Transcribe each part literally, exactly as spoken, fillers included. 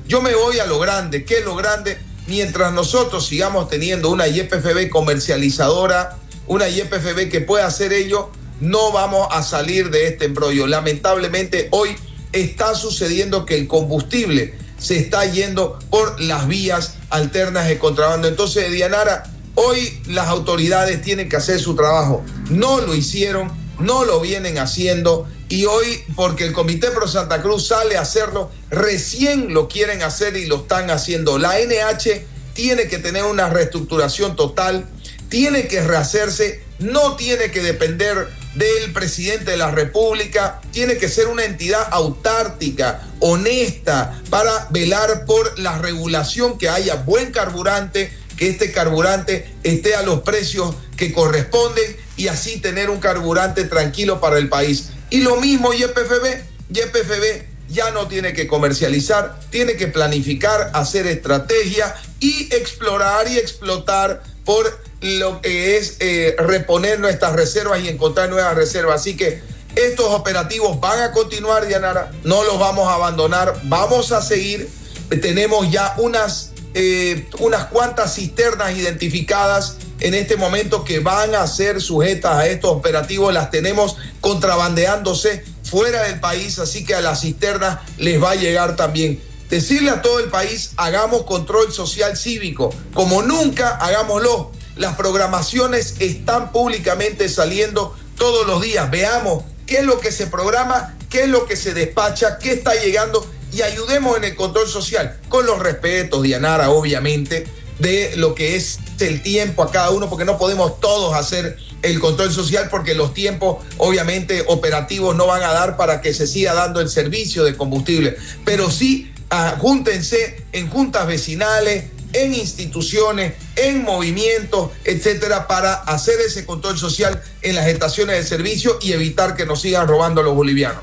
Yo me voy a lo grande. ¿Qué es lo grande? Mientras nosotros sigamos teniendo una Y P F B comercializadora, una Y P F B que pueda hacer ello, no vamos a salir de este embrollo. Lamentablemente hoy está sucediendo que el combustible se está yendo por las vías alternas de contrabando. Entonces, Dianara, hoy las autoridades tienen que hacer su trabajo. No lo hicieron, no lo vienen haciendo, y hoy, porque el Comité Pro Santa Cruz sale a hacerlo, recién lo quieren hacer y lo están haciendo. La N H tiene que tener una reestructuración total, tiene que rehacerse, no tiene que depender del presidente de la República, tiene que ser una entidad autártica, honesta, para velar por la regulación, que haya buen carburante, que este carburante esté a los precios que corresponden y así tener un carburante tranquilo para el país. Y lo mismo Y P F B, Y P F B ya no tiene que comercializar, tiene que planificar, hacer estrategia y explorar y explotar por lo que es eh, reponer nuestras reservas y encontrar nuevas reservas. Así que estos operativos van a continuar, Dianara, no los vamos a abandonar, vamos a seguir. Tenemos ya unas, eh, unas cuantas cisternas identificadas en este momento que van a ser sujetas a estos operativos, las tenemos contrabandeándose fuera del país, así que a las cisternas les va a llegar también. Decirle a todo el país, hagamos control social cívico, como nunca, hagámoslo. Las programaciones están públicamente saliendo todos los días. Veamos qué es lo que se programa, qué es lo que se despacha, qué está llegando, y ayudemos en el control social, con los respetos, Dianara, obviamente, de lo que es el tiempo a cada uno, porque no podemos todos hacer el control social, porque los tiempos obviamente operativos no van a dar para que se siga dando el servicio de combustible, pero sí uh, júntense en juntas vecinales, en instituciones, en movimientos, etcétera, para hacer ese control social en las estaciones de servicio y evitar que nos sigan robando a los bolivianos.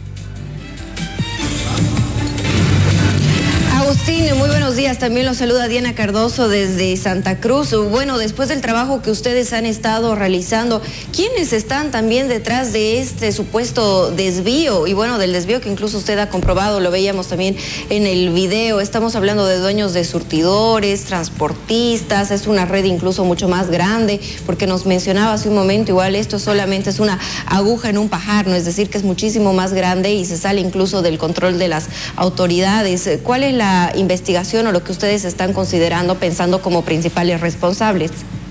Agustín, muy buenos días. También los saluda Diana Cardoso desde Santa Cruz. Bueno, después del trabajo que ustedes han estado realizando, ¿quiénes están también detrás de este supuesto desvío? Y bueno, del desvío que incluso usted ha comprobado, lo veíamos también en el video. Estamos hablando de dueños de surtidores, transportistas, es una red incluso mucho más grande, porque nos mencionaba hace un momento, igual esto solamente es una aguja en un pajar, ¿no? Es decir, que es muchísimo más grande y se sale incluso del control de las autoridades. ¿Cuál es la investigación o lo que ustedes están considerando, pensando como principales responsables?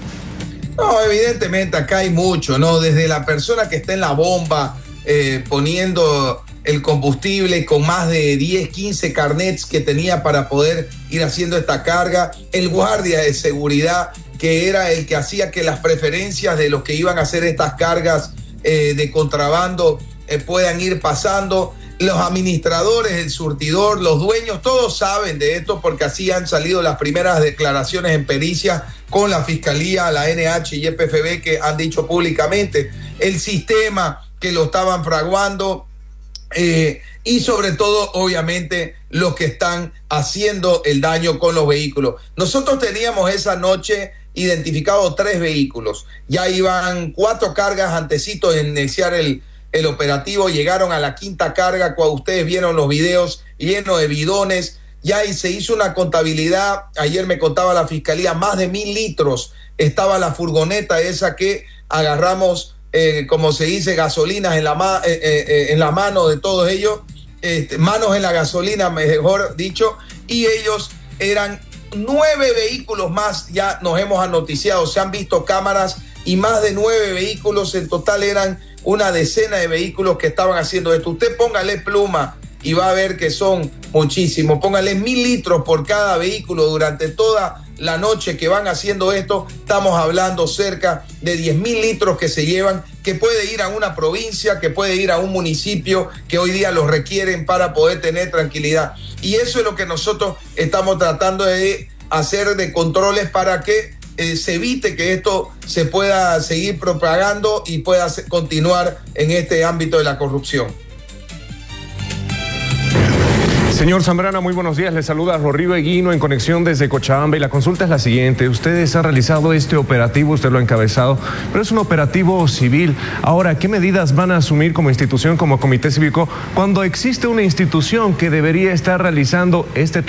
No, evidentemente acá hay mucho, ¿no? Desde la persona que está en la bomba eh, poniendo el combustible con más de diez, quince carnets que tenía para poder ir haciendo esta carga, el guardia de seguridad que era el que hacía que las preferencias de los que iban a hacer estas cargas eh, de contrabando eh, puedan ir pasando. Los administradores, el surtidor, los dueños, todos saben de esto, porque así han salido las primeras declaraciones en pericia con la Fiscalía, la N H y Y P F B, que han dicho públicamente el sistema que lo estaban fraguando eh, y sobre todo, obviamente, los que están haciendo el daño con los vehículos. Nosotros teníamos esa noche identificado tres vehículos. Ya iban cuatro cargas antecitos de iniciar el el operativo, llegaron a la quinta carga, cuando ustedes vieron los videos llenos de bidones, ya y se hizo una contabilidad, ayer me contaba la Fiscalía, más de mil litros, estaba la furgoneta esa que agarramos, eh, como se dice, gasolinas en la, ma eh, eh, en la mano de todos ellos, este, manos en la gasolina, mejor dicho, y ellos eran nueve vehículos más, ya nos hemos anoticiado, se han visto cámaras, y más de nueve vehículos, en total eran una decena de vehículos que estaban haciendo esto. Usted póngale pluma y va a ver que son muchísimos. Póngale mil litros por cada vehículo durante toda la noche que van haciendo esto. Estamos hablando cerca de diez mil litros que se llevan, que puede ir a una provincia, que puede ir a un municipio que hoy día los requieren para poder tener tranquilidad. Y eso es lo que nosotros estamos tratando de hacer, de controles, para que Eh, se evite que esto se pueda seguir propagando y pueda continuar en este ámbito de la corrupción. Señor Zambrana, muy buenos días. Le saluda Rorribe Guino en conexión desde Cochabamba, y la consulta es la siguiente. Ustedes han realizado este operativo, usted lo ha encabezado, pero es un operativo civil. Ahora, ¿qué medidas van a asumir como institución, como comité cívico, cuando existe una institución que debería estar realizando este